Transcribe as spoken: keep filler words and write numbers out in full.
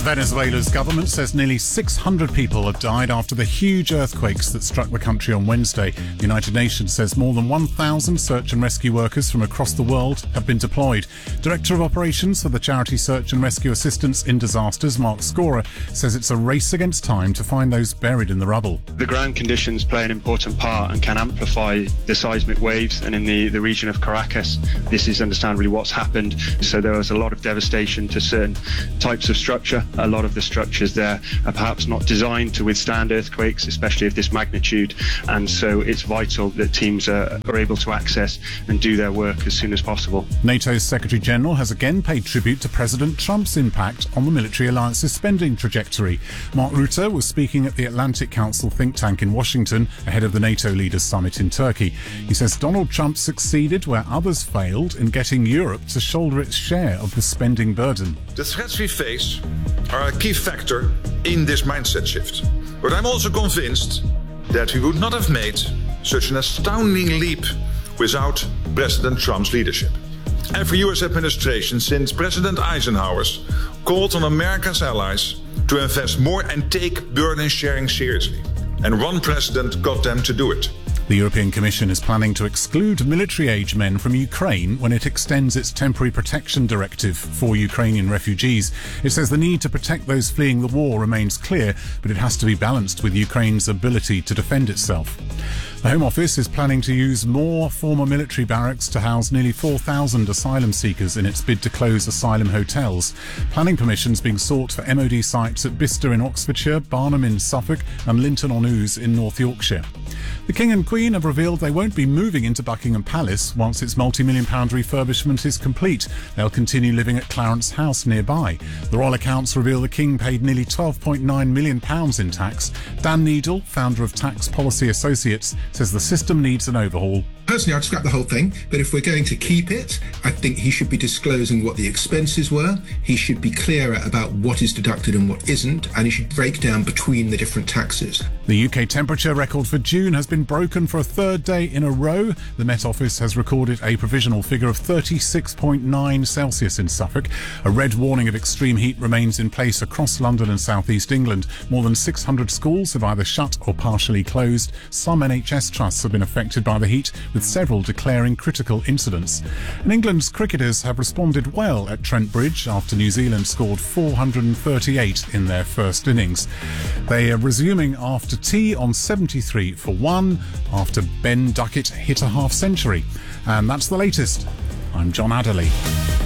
Venezuela's government says nearly six hundred people have died after the huge earthquakes that struck the country on Wednesday. The United Nations says more than one thousand search and rescue workers from across the world have been deployed. Director of Operations for the charity Search and Rescue Assistance in Disasters, Mark Scorer, says it's a race against time to find those buried in the rubble. The ground conditions play an important part and can amplify the seismic waves, and in the, the region of Caracas, this is understandably what's happened. So there was a lot of devastation to certain types of structure. A lot of the structures there are perhaps not designed to withstand earthquakes, especially of this magnitude, and so it's vital that teams are, are able to access and do their work as soon as possible. NATO's Secretary-General has again paid tribute to President Trump's impact on the military alliance's spending trajectory. Mark Rutte was speaking at the Atlantic Council think tank in Washington ahead of the NATO leaders' summit in Turkey. He says Donald Trump succeeded where others failed in getting Europe to shoulder its share of the spending burden. The threats we face are a key factor in this mindset shift. But I'm also convinced that we would not have made such an astounding leap without President Trump's leadership. Every U S administration since President Eisenhower's called on America's allies to invest more and take burden sharing seriously. And one president got them to do it. The European Commission is planning to exclude military-age men from Ukraine when it extends its temporary protection directive for Ukrainian refugees. It says the need to protect those fleeing the war remains clear, but it has to be balanced with Ukraine's ability to defend itself. The Home Office is planning to use more former military barracks to house nearly four thousand asylum seekers in its bid to close asylum hotels. Planning permissions being sought for M O D sites at Bicester in Oxfordshire, Barnham in Suffolk and Linton-on-Ouse in North Yorkshire. The King and Queen have revealed they won't be moving into Buckingham Palace once its multi-million pound refurbishment is complete. They'll continue living at Clarence House nearby. The royal accounts reveal the King paid nearly twelve point nine million pounds in tax. Dan Needle, founder of Tax Policy Associates, says the system needs an overhaul. Personally, I'd scrap the whole thing, but if we're going to keep it, I think he should be disclosing what the expenses were, he should be clearer about what is deducted and what isn't, and he should break down between the different taxes. The U K temperature record for June has been broken for a third day in a row. The Met Office has recorded a provisional figure of thirty-six point nine Celsius in Suffolk. A red warning of extreme heat remains in place across London and South East England. More than six hundred schools have either shut or partially closed. Some N H S trusts have been affected by the heat, with several declaring critical incidents. And England's cricketers have responded well at Trent Bridge after New Zealand scored four hundred thirty-eight in their first innings. They are resuming after tea on seventy-three for one after Ben Duckett hit a half century. And that's the latest. I'm John Adderley.